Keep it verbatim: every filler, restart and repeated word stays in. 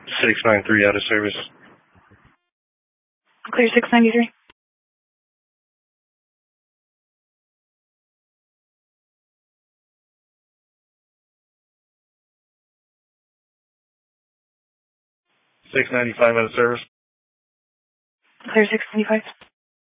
six nine three out of service. Clear six ninety-three. six ninety-five out of service. Clear six ninety-five.